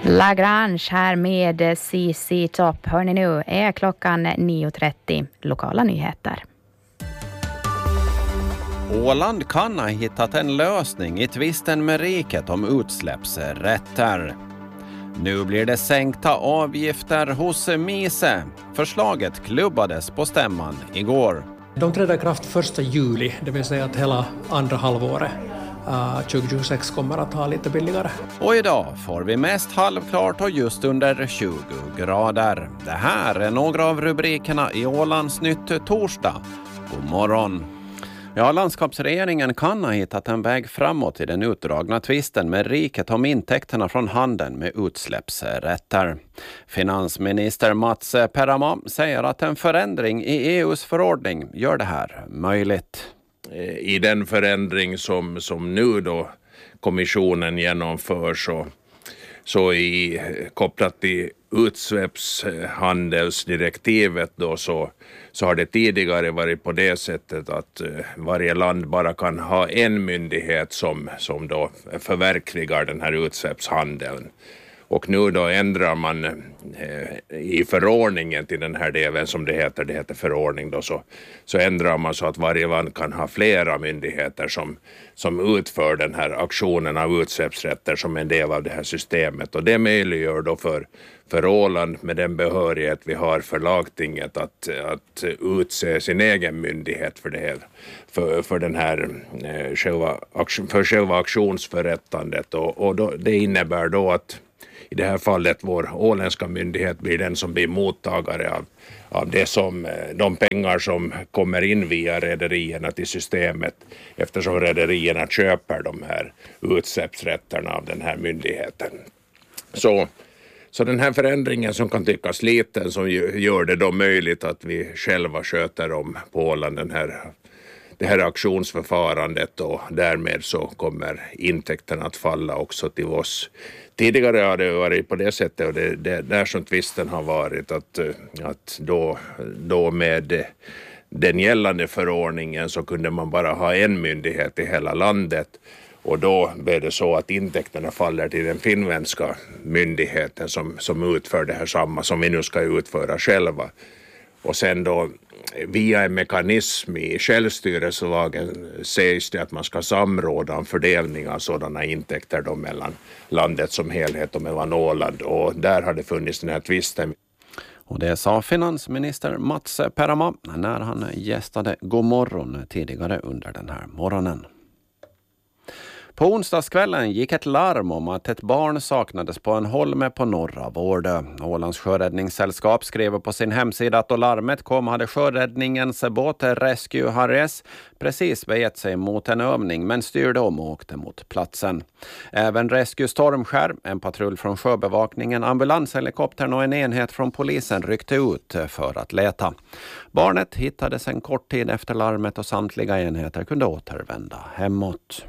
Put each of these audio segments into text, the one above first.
Lagrange här med CC Top. Hör ni nu, är klockan 9.30. Lokala nyheter. Åland kan ha hittat en lösning i tvisten med riket om utsläppsrätter. Nu blir det sänkta avgifter hos Mise. Förslaget klubbades på stämman igår. De träder i kraft 1 juli, det vill säga att hela andra halvåret 2026 kommer att ha lite billigare. Och idag får vi mest halvklart och just under 20 grader. Det här är några av rubrikerna i Ålands Nytt torsdag. God morgon! Ja, landskapsregeringen kan ha hittat en väg framåt i den utdragna tvisten med riket om intäkterna från handeln med utsläppsrätter. Finansminister Mats Perama säger att en förändring i EUs förordning gör det här möjligt. I den förändring som nu då kommissionen genomför så kopplat till utsläppshandelsdirektivet då så har det tidigare varit på det sättet att varje land bara kan ha en myndighet som då förverkligar den här utsläppshandeln. Och nu då ändrar man i förordningen till den här delen som det heter förordning då, så ändrar man så att varje land kan ha flera myndigheter som utför den här aktionen av utsläppsrätter som en del av det här systemet. Och det möjliggör då för Åland med den behörighet vi har för lagtinget att utse sin egen myndighet för det här, för den här själva aktionsförrättandet. Och då, det innebär då att i det här fallet vår åländska myndighet blir den som blir mottagare av de pengar som kommer in via rederierna till systemet, eftersom rederierna köper de här utsläppsrätterna av den här myndigheten. Så den här förändringen som kan tyckas liten, som gör det då möjligt att vi själva sköter om på Åland det här auktionsförfarandet, och därmed så kommer intäkterna att falla också till oss. Tidigare har det varit på det sättet, och det där som tvisten har varit att då med den gällande förordningen så kunde man bara ha en myndighet i hela landet, och då blev det så att intäkterna faller till den finländska myndigheten som utför det här samma som vi nu ska utföra själva. Och sen då via en mekanism i självstyrelselagen sägs det att man ska samråda om fördelning av sådana intäkter då mellan landet som helhet och mellan Åland, och där har det funnits den här tvisten. Och det sa finansminister Mats Perama när han gästade God morgon tidigare under den här morgonen. På onsdagskvällen gick ett larm om att ett barn saknades på en holme på norra Vårdö. Ålands sjöräddningssällskap skrev på sin hemsida att då larmet kom hade sjöräddningens båt Rescue Harris precis begett sig mot en övning men styrde om och åkte mot platsen. Även Rescue Stormskär, en patrull från sjöbevakningen, ambulanshelikoptern och en enhet från polisen ryckte ut för att leta. Barnet hittades en kort tid efter larmet och samtliga enheter kunde återvända hemåt.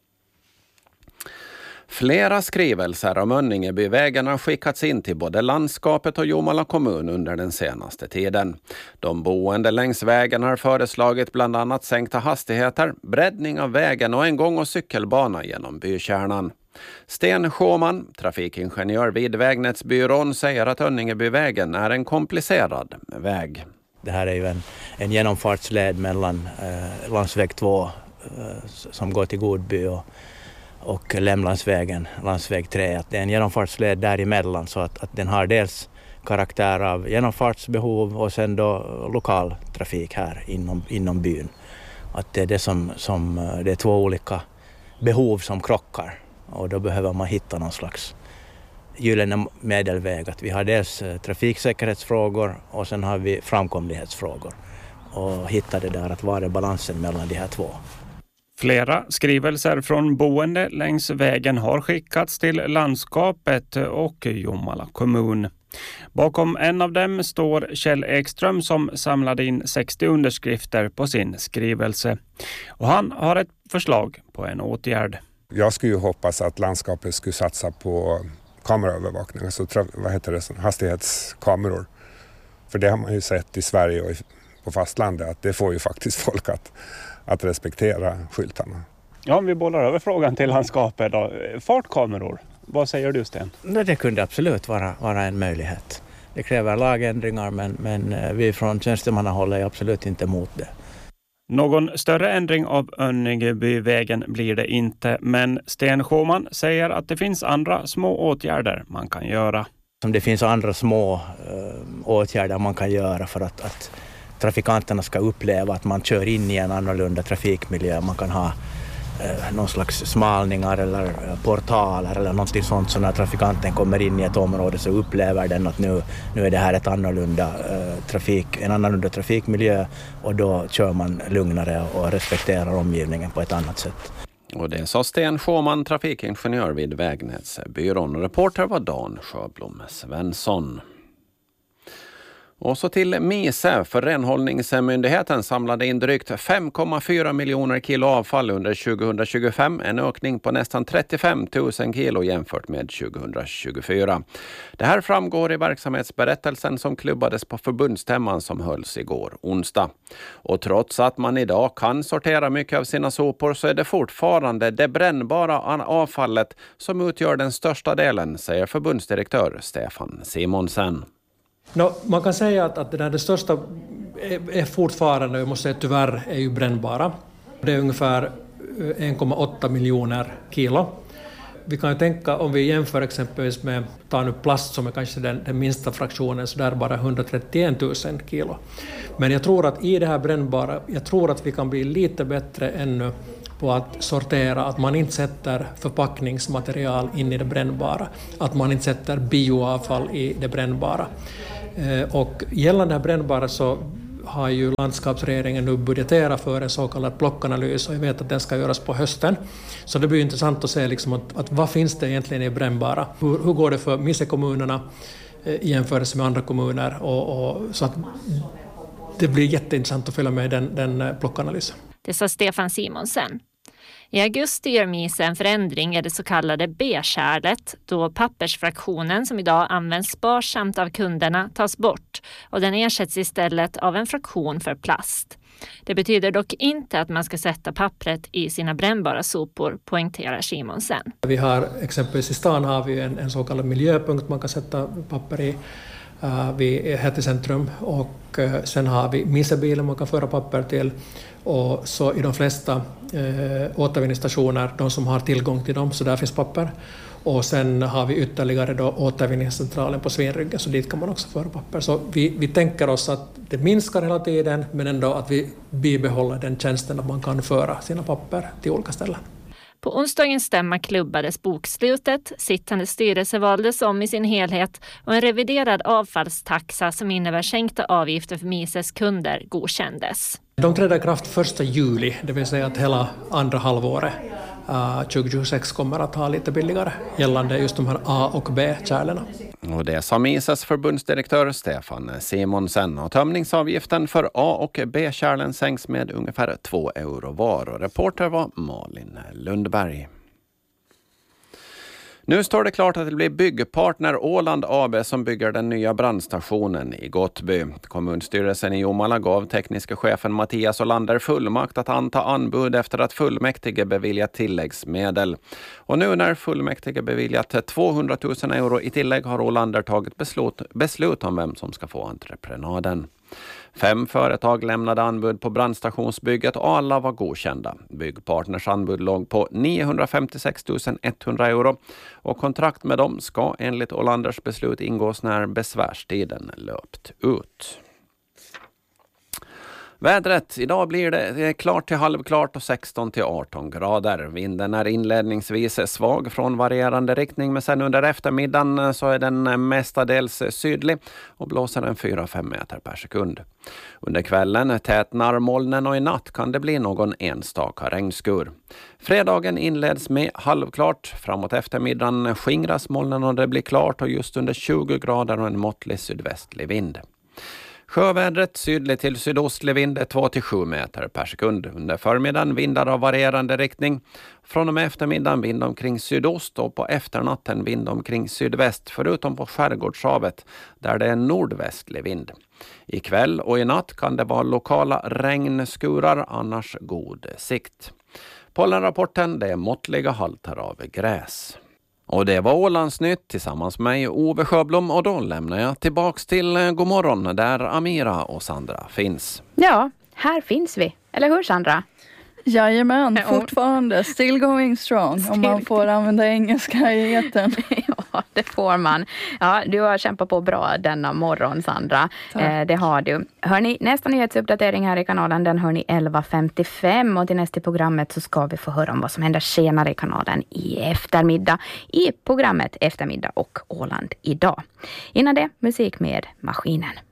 Flera skrivelser om Önningebyvägen har skickats in till både landskapet och Jomala kommun under den senaste tiden. De boende längs vägen har föreslagit bland annat sänkta hastigheter, breddning av vägen och en gång- och cykelbana genom bykärnan. Sten Sjöman, trafikingenjör vid Vägnätsbyrån, säger att Önningebyvägen är en komplicerad väg. Det här är ju en genomfartsled mellan landsväg 2 som går till Godby och Lämlandsvägen, landsväg 3, att det är en genomfartsled däremellan, så att den har dels karaktär av genomfartsbehov och sen då lokal trafik här inom byn. Att det är det som det är två olika behov som krockar, och då behöver man hitta någon slags gyllene medelväg. Att vi har dels trafiksäkerhetsfrågor och sen har vi framkomlighetsfrågor, och hitta det där att vara balansen mellan de här två. Flera skrivelser från boende längs vägen har skickats till landskapet och Jomala kommun. Bakom en av dem står Kjell Ekström som samlade in 60 underskrifter på sin skrivelse. Och han har ett förslag på en åtgärd. Jag skulle ju hoppas att landskapet skulle satsa på kameraövervakning, alltså hastighetskameror. För det har man ju sett i Sverige och på fastlandet att det får ju faktiskt folk att respektera skyltarna. Ja, om vi bollar över frågan till landskapet då. Fartkameror, Vad säger du, Sten? Det kunde absolut vara en möjlighet. Det kräver lagändringar men vi från tjänstemannahåll är absolut inte emot det. Någon större ändring av Önningebyvägen blir det inte, men Sten Sjöman säger att det finns andra små åtgärder man kan göra. Det finns andra små åtgärder man kan göra för att trafikanterna ska uppleva att man kör in i en annorlunda trafikmiljö. Man kan ha någon slags smalningar eller portaler eller någonting sånt, så när trafikanten kommer in i ett område så upplever den att nu är det här en annorlunda trafikmiljö, och då kör man lugnare och respekterar omgivningen på ett annat sätt. Och det sa Sten Sjöman, trafikingenjör vid Vägnätsbyrån, och reporter var Dan Sjöblom Svensson. Och så till Mise, för renhållningsmyndigheten samlade in drygt 5,4 miljoner kilo avfall under 2025, en ökning på nästan 35 000 kilo jämfört med 2024. Det här framgår i verksamhetsberättelsen som klubbades på förbundsstämman som hölls igår onsdag. Och trots att man idag kan sortera mycket av sina sopor så är det fortfarande det brännbara avfallet som utgör den största delen, säger förbundsdirektör Stefan Simonsen. Man kan säga att det största är fortfarande, jag måste säga tyvärr, är ju brännbara. Det är ungefär 1,8 miljoner kilo. Vi kan ju tänka, om vi jämför exempelvis med plast som är kanske den minsta fraktionen, så där bara 131 000 kilo. Men jag tror att i det här brännbara, att vi kan bli lite bättre ännu på att sortera, att man inte sätter förpackningsmaterial in i det brännbara, att man inte sätter bioavfall i det brännbara. Och gällande det här brännbara så har ju landskapsregeringen nu budgeterat för en så kallad plockanalys, och jag vet att den ska göras på hösten. Så det blir intressant att se liksom att vad finns det egentligen i brännbara? Hur går det för Mise-kommunerna i jämförelse med andra kommuner? Och så att det blir jätteintressant att följa med den plockanalysen. Det sa Stefan Simonsen. I augusti gör Mise en förändring i det så kallade B-kärlet, då pappersfraktionen som idag används sparsamt av kunderna tas bort och den ersätts istället av en fraktion för plast. Det betyder dock inte att man ska sätta pappret i sina brännbara sopor, poängterar Simonsen. Vi har exempelvis i stan har vi en så kallad miljöpunkt man kan sätta papper i. Vi är här till centrum, och sen har vi Mise-bilen man kan föra papper till, och så i de flesta återvinningsstationer, de som har tillgång till dem, så där finns papper. Och sen har vi ytterligare då återvinningscentralen på Svinryggen, så dit kan man också föra papper. Så vi tänker oss att det minskar hela tiden, men ändå att vi bibehåller den tjänsten att man kan föra sina papper till olika ställen. På onsdagens stämma klubbades bokslutet, sittande styrelse valdes om i sin helhet och en reviderad avfallstaxa som innebär sänkta avgifter för Mises kunder godkändes. De trädde i kraft 1 juli, det vill säga att hela andra halvåret 2026 kommer att ha lite billigare gällande just de här A- och B-kärlerna. Och det sa Mises förbundsdirektör Stefan Simonsen, och tömningsavgiften för A- och B-kärlen sänks med ungefär 2 euro var, och reporter var Malin Lundberg. Nu står det klart att det blir Byggpartner Åland AB som bygger den nya brandstationen i Gottby. Kommunstyrelsen i Jomala gav tekniska chefen Mattias Olander fullmakt att anta anbud efter att fullmäktige beviljat tilläggsmedel. Och nu när fullmäktige beviljat 200 000 euro i tillägg har Olander tagit beslut om vem som ska få entreprenaden. 5 företag lämnade anbud på brandstationsbygget och alla var godkända. Byggpartners anbud låg på 956 100 euro och kontrakt med dem ska enligt Olanders beslut ingås när besvärstiden löpt ut. Vädret. Idag blir det klart till halvklart och 16 till 18 grader. Vinden är inledningsvis svag från varierande riktning, men sen under eftermiddagen så är den mestadels sydlig och blåser en 4-5 meter per sekund. Under kvällen tätnar molnen och i natt kan det bli någon enstaka regnskur. Fredagen inleds med halvklart. Framåt eftermiddagen skingras molnen och det blir klart och just under 20 grader och en måttlig sydvästlig vind. Sjövädret sydlig till sydostlig vind 2-7 meter per sekund. Under förmiddagen vindar av varierande riktning. Från och med eftermiddagen vind omkring sydost och på efternatten vind omkring sydväst, förutom på skärgårdshavet där det är nordvästlig vind. I kväll och i natt kan det vara lokala regnskurar, annars god sikt. Pollenrapporten, det är måttliga halter av gräs. Och det var Ålandsnytt tillsammans med mig, Ove Sjöblom, och då lämnar jag tillbaks till Godmorgon där Amira och Sandra finns. Ja, här finns vi. Eller hur, Sandra? Jajamän, fortfarande. Still going strong, om man får använda engelska i eten. Ja, det får man. Ja, du har kämpat på bra denna morgon, Sandra. Det har du. Hörni, nästa nyhetsuppdatering här i kanalen, den hör ni 11.55. Och till nästa programmet så ska vi få höra om vad som händer senare i kanalen i eftermiddag. I programmet Eftermiddag och Åland idag. Innan det, musik med Maskinen.